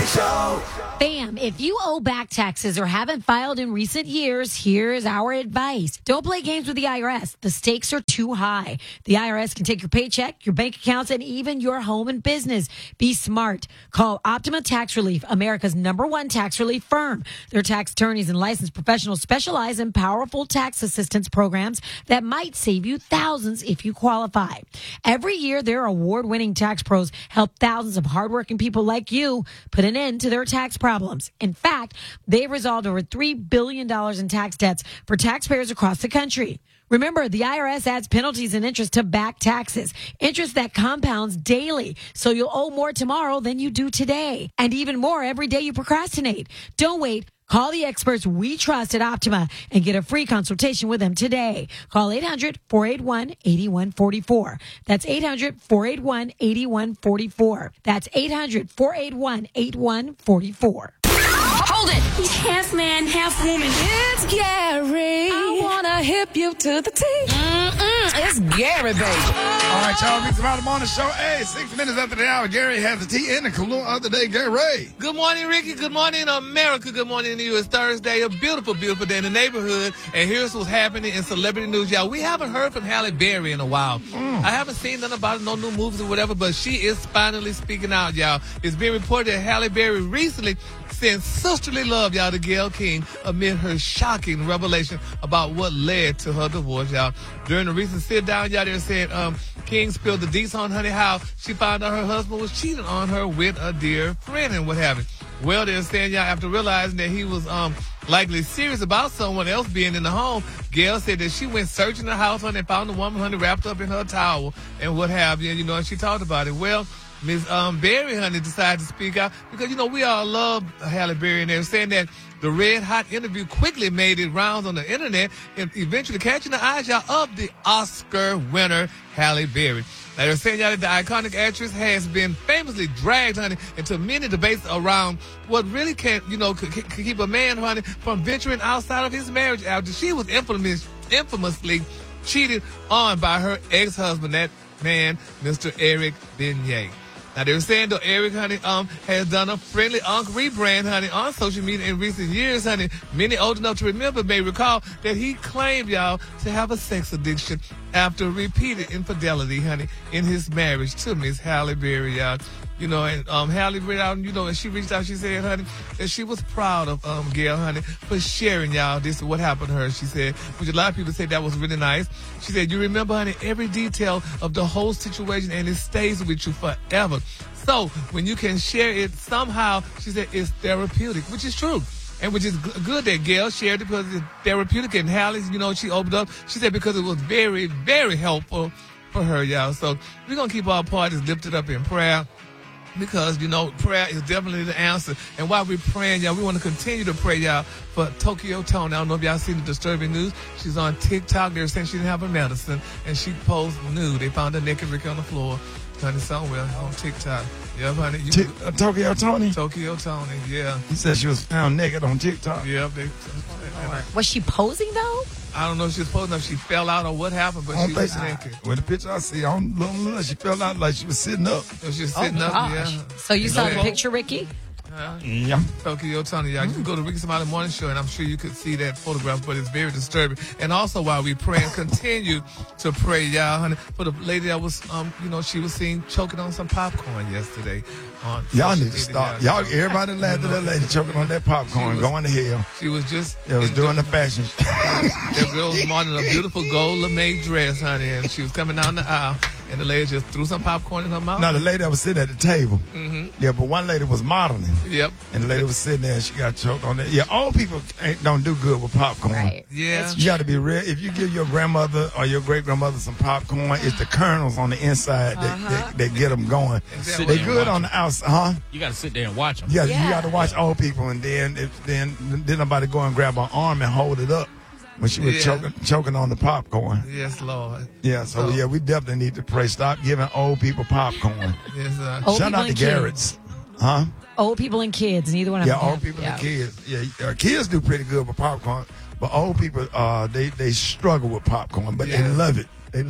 Show. Bam, if you owe back taxes or haven't filed in recent years, here's our advice. Don't play games with the IRS. The stakes are too high. The IRS can take your paycheck, your bank accounts, and even your home and business. Be smart. Call Optima Tax Relief, America's #1 tax relief firm. Their tax attorneys and licensed professionals specialize in powerful tax assistance programs that might save you thousands if you qualify. Every year, their award-winning tax pros help thousands of hardworking people like you put an end to their tax problems. In fact, they've resolved over $3 billion in tax debts for taxpayers across the country. Remember, the IRS adds penalties and interest to back taxes, interest that compounds daily, so you'll owe more tomorrow than you do today, and even more every day you procrastinate. Don't wait. Call the experts we trust at Optima and get a free consultation with them today. Call 800-481-8144. That's 800-481-8144. That's 800-481-8144. Hold it! He's half man, half woman. It's Gary. I wanna hip you to the T. It's Gary, baby. All right, y'all. Mix About the Morning Show. Hey, 6 minutes after the hour, Gary has the tea in the cologne of the day. Gary. Good morning, Ricky. Good morning, America. Good morning to you. It's Thursday, a beautiful, beautiful day in the neighborhood. And here's what's happening in celebrity news, y'all. We haven't heard from Halle Berry in a while. I haven't seen nothing about it, no new movies or whatever, but she is finally speaking out, y'all. It's been reported that Halle Berry recently sent sisterly love, y'all, to Gayle King amid her shocking revelation about what led to her divorce, y'all. During the recent sit-down, y'all, they said King spilled the deets on Honey how she found out her husband was cheating on her with a dear friend and what have you. Well, they're saying, y'all, after realizing that he was likely serious about someone else being in the home, Gayle said that she went searching the house, honey, and found the woman, honey, wrapped up in her towel and what have you, and she talked about it. Well, Ms. Berry, honey, decided to speak out because, we all love Halle Berry, and they're saying that the red hot interview quickly made it rounds on the internet and eventually catching the eyes, y'all, of the Oscar winner, Halle Berry. Now, they're saying, y'all, that the iconic actress has been famously dragged, honey, into many debates around what really can keep a man, honey, from venturing outside of his marriage after she was infamously cheated on by her ex-husband, that man, Mr. Eric Benet. Now, they're saying, though, Eric, honey, has done a friendly rebrand, honey, on social media in recent years, honey. Many old enough to remember may recall that he claimed, y'all, to have a sex addiction after repeated infidelity, honey, in his marriage to Miss Halle Berry, y'all. And Halle reached out, and she reached out, she said, honey, that she was proud of Gayle, honey, for sharing, y'all, this is what happened to her, she said, which a lot of people say that was really nice. She said, you remember, honey, every detail of the whole situation, and it stays with you forever. So when you can share it somehow, she said, it's therapeutic, which is true. And which is good that Gayle shared it because it's therapeutic, and Halle, she opened up, she said, because it was very, very helpful for her, y'all. So we're going to keep our parties lifted up in prayer. Because, prayer is definitely the answer. And while we're praying, y'all, we want to continue to pray, y'all, for Tokyo Toni. I don't know if y'all seen the disturbing news. She's on TikTok. They're saying she didn't have her medicine. And she posed nude. They found her naked Ricky on the floor. Honey, somewhere on TikTok. Yeah, honey. Tokyo Toni? Tokyo Toni, yeah. He said she was found naked on TikTok. Yeah. Was she posing, though? I don't know if she was posing, if she fell out or what happened, but she was naked. With the picture I see, I don't know, she fell out like she was sitting up. She was sitting up, yeah. So you saw the picture, Ricky? Yeah. Tokyo Toni, y'all. You can go to Ricky Smiley Morning Show, and I'm sure you could see that photograph, but it's very disturbing. And also, while we pray and continue to pray, y'all, honey, for the lady that was, she was seen choking on some popcorn yesterday. Y'all need to stop. Everybody laughed at that lady choking on that popcorn, going to hell. She was just... It was doing the fashion show. That girl was modeling a beautiful gold lame dress, honey, and she was coming down the aisle. And the lady just threw some popcorn in her mouth. No, the lady that was sitting at the table. Mm-hmm. Yeah, but one lady was modeling. Yep. And the lady was sitting there and she got choked on that. Yeah, old people don't do good with popcorn. Right. Yeah. You got to be real. If you give your grandmother or your great-grandmother some popcorn, it's the kernels on the inside that get them going. They good on the outside, huh? You got to sit there and watch them. Yeah, you got to watch old people, and then nobody go and grab her arm and hold it up. When she was choking on the popcorn. Yes, Lord. Yeah, so we definitely need to pray. Stop giving old people popcorn. Yes, shout out to Garrett's. Huh? Old people and kids, neither one of them. Yeah, old people and kids. Yeah, kids do pretty good with popcorn, but old people, they struggle with popcorn, but they love it. They love it.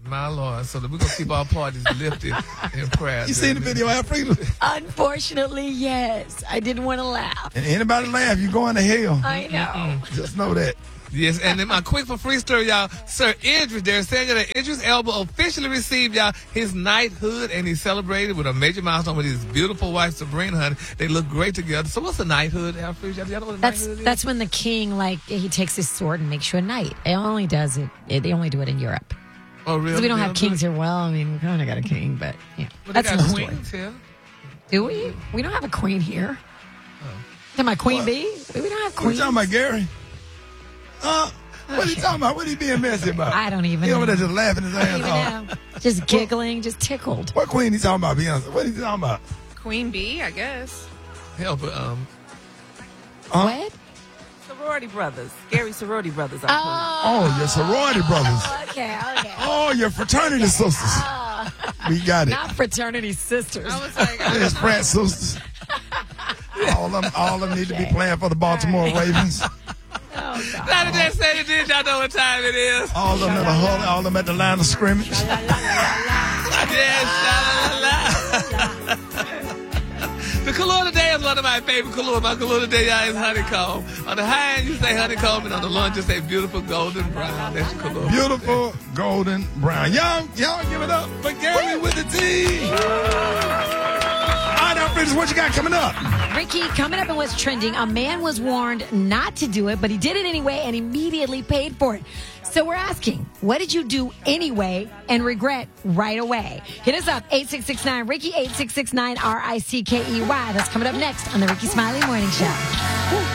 My Lord. So we're going to keep our parties lifted in prayer. You seen the video, Alfreda? Unfortunately, yes. I didn't want to laugh. And anybody laugh, you going to hell. I know. Just know that. Yes, and then my quick for free story, y'all. Sir Idris, they're saying that Idris Elba officially received, y'all, his knighthood, and he celebrated with a major milestone with his beautiful wife, Sabrina, honey. They look great together. So what's a knighthood, Alfred? Y'all know what a knighthood is? That's when the king, like, he takes his sword and makes you a knight. They only do it in Europe. Oh, really? 'Cause we don't have kings here. Well, I mean, we kind of got a king, but yeah. Well, That's they the got story. queens here. Do we? We don't have a queen here. Is my queen bee? We don't have What you queens. talking about, Gary? What are you talking about? What are you being messy about? I don't even He know. over there just laughing his I don't ass even off. know. Just giggling, just tickled. What queen he talking about, Beyonce? What are you talking about? Queen Bee, I guess. Hell, but, What? Sorority brothers. Scary sorority brothers. Oh, your sorority brothers. Okay. Oh, your fraternity sisters. We got it. Not fraternity sisters. I was like, There's frat sisters. All of them need to be playing for the Baltimore Ravens. Oh, God. not just say it is. Y'all know what time it is. All of them at the huddle, all of them at the line of scrimmage. Yes, sha-la-la-la. The color today is one of my favorite colors. My color today, y'all, is honeycomb. On the high end, you say honeycomb, and on the lunch, you say beautiful golden brown. That's your color. Beautiful golden brown. Y'all give it up for Gary with the T. All right, now, Fridge, what you got coming up? Ricky, coming up in what's trending, a man was warned not to do it, but he did it anyway and immediately paid for it. So we're asking, what did you do anyway and regret right away? Hit us up, 8669-RICKY, 8669-RICKEY. That's coming up next on the Ricky Smiley Morning Show.